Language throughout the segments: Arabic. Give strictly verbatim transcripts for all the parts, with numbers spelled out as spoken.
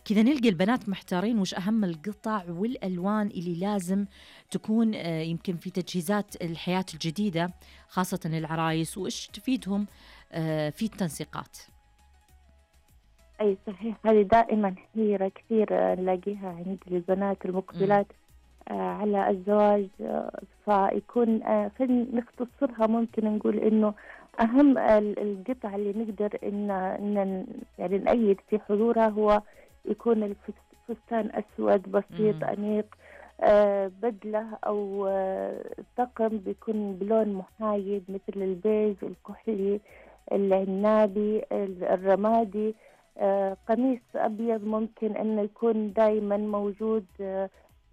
كذا نلقى البنات محتارين وش أهم القطع والألوان اللي لازم تكون آه، يمكن في تجهيزات الحياة الجديدة خاصة العرايس، وإيش تفيدهم آه، في التنسيقات. أي صحيح، هذه دائما حيرة كثير آه، نلاقيها عند البنات مم. المقبلات آه، على الزواج. آه، فيكون آه، خلينا نختصرها، ممكن نقول إنه أهم ال- القطع اللي نقدر إن إن يعني نأيد في حضورها هو يكون الفستان أسود بسيط مم. أنيق، آه، بدلة أو آه، طقم بيكون بلون محايد مثل البيج، الكحلي، العنابي، ال- الرمادي. آه، قميص أبيض ممكن أنه يكون دايما موجود، آه،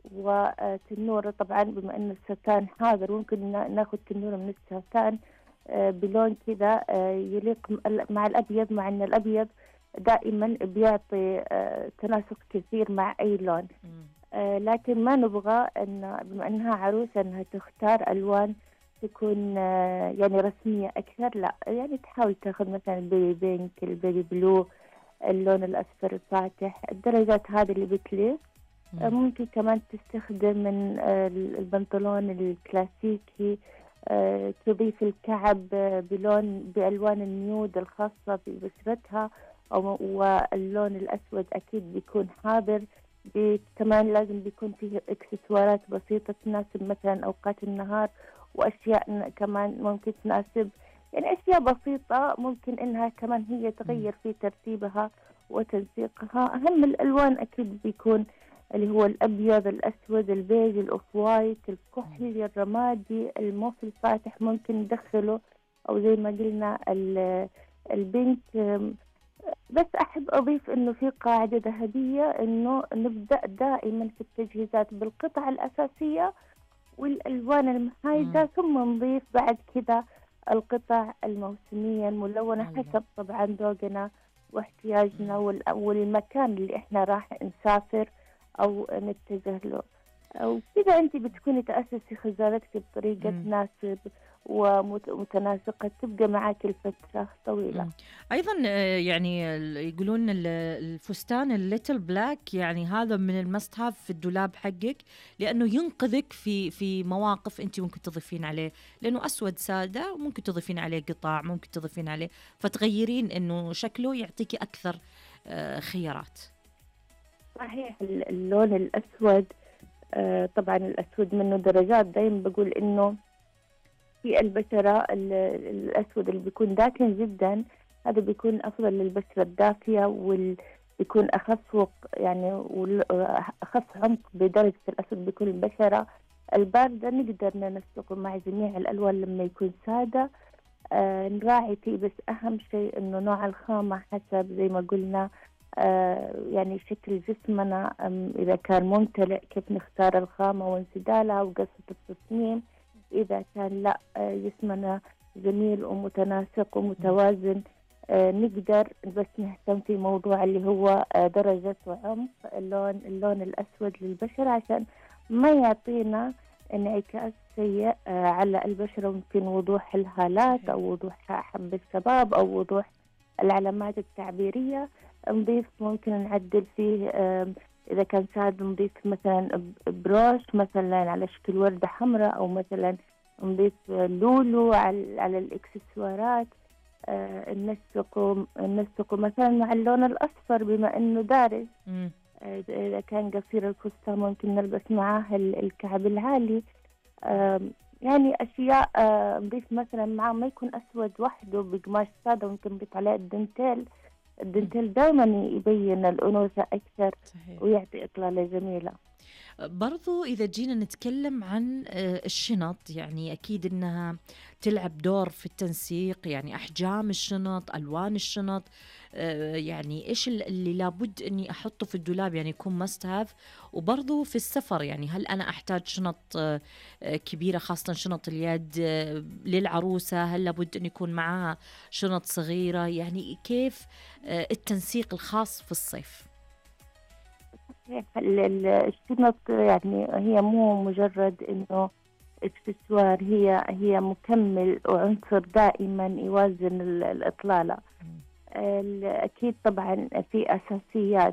وتنورة طبعا بما أن الستان حاضر ممكن نا- ناخذ تنورة من الستان آه، بلون كذا آه، يليق م- مع الأبيض، مع أن الأبيض دائما بيعطي آه، تناسق كثير مع أي لون. مم. آه، لكن ما نبغى أن بما أنها عروسة أنها تختار ألوان تكون آه، يعني رسمية أكثر، لا يعني تحاول تاخذ مثلا البيبي بينك، البيبي بلو، اللون الأصفر الفاتح، الدرجات هذه اللي بتليق. آه، مم. ممكن كمان تستخدم من آه، البنطلون الكلاسيكي، آه، تضيف الكعب آه، بلون بألوان النيود الخاصة ببشرتها، أو واللون الأسود أكيد بيكون حاضر. بي- كمان لازم بيكون فيه إكسسوارات بسيطة تناسب مثلا أوقات النهار، وأشياء ن- كمان ممكن تناسب، يعني أشياء بسيطة ممكن إنها كمان هي مم. تغير في ترتيبها وتنسيقها. أهم الألوان أكيد بيكون اللي هو الأبيض، الأسود، البيج، الأوف وايت، مم. الكحلي، الرمادي، الموف الفاتح ممكن ندخله، أو زي ما قلنا ال- البينك. أم، بس أحب أضيف إنه في قاعدة ذهبية، إنه نبدأ دائما في التجهيزات بالقطع الأساسية والألوان المحايدة، مم. ثم نضيف بعد كذا القطع الموسمية الملونة الله. حسب طبعا ذوقنا واحتياجنا مم. وال- والمكان اللي احنا راح نسافر أو نتجه له. وكذا أنت بتكوني تأسسي خزانتك بطريقة مم. تناسب ومتناسقة، تبقى معك الفترة طويلة. مم. أيضا آه، يعني ال- يقولون ال- الفستان الليتل بلاك يعني هذا من المست هاف في الدولاب حقك، لأنه ينقذك في في مواقف أنت ممكن تضيفين عليه، لأنه أسود سادة وممكن تضيفين عليه قطع، ممكن تضيفين عليه فتغيرين إنه شكله يعطيكي أكثر آه، خيارات. صحيح، ال- اللون الأسود آه، طبعا الأسود منه درجات. دايما بقول إنه في البشرة ال- الأسود اللي بيكون داكن جدا، هذا بيكون أفضل للبشرة الدافية، وال بيكون أخف وق يعني وال- أخف عمق بدرجة الأسود. بيكون البشرة الباردة نقدر ننسقه مع جميع الألوان لما يكون سادة. آه نراعي فيه، بس أهم شيء إنه نوع الخامة حسب زي ما قلنا. آه يعني شكل جسمنا، أم، إذا كان ممتلئ كيف نختار الخامة وانسدالها وقصة التصميم. إذا كان لا آه جسمنا جميل ومتناسق مم. ومتوازن، آه نقدر بس نهتم في موضوع اللي هو آه درجة وعمق اللون اللون الأسود للبشرة، عشان ما يعطينا انعكاس سيء آه، على البشرة، ممكن وضوح الهالات صحيح. أو وضوح حب الشباب أو وضوح العلامات التعبيرية. نضيف ممكن نعدل فيه، آم، إذا كان ساد نضيف مثلا ب- بروش مثلا على شكل وردة حمراء، أو مثلا نضيف لولو على على الإكسسوارات. آه، ننسقه ننسقه مثلا مع اللون الأصفر بما إنه دارج. مم. آه، إذا كان قصير الفستان ممكن نلبس معاه ال- الكعب العالي. آم، يعني أشياء آه، نضيف مثلا معاه ما يكون أسود وحده بقماش سادة، ممكن نضيف عليه الدنتيل. مم. الدنتيل دائما يبين الأنوثة أكثر صحيح. ويعطي إطلالة جميلة. برضو إذا جينا نتكلم عن آه، الشنط، يعني أكيد إنها تلعب دور في التنسيق، يعني أحجام الشنط، ألوان الشنط، آه، يعني إيش ال- اللي لابد إني أحطه في الدولاب يعني يكون ماست هاف. وبرضو في السفر، يعني هل أنا أحتاج شنط آه، آه، كبيرة خاصة شنط اليد آه، للعروسة؟ هل لابد أن يكون معها شنط صغيرة؟ يعني كيف آه، التنسيق الخاص في الصيف؟ ال- ال- الشنط يعني هي مو مجرد إنه إكسسوار، هي هي مكمل وعنصر دائما يوازن ال- الإطلالة. ال- أكيد طبعا في أساسيات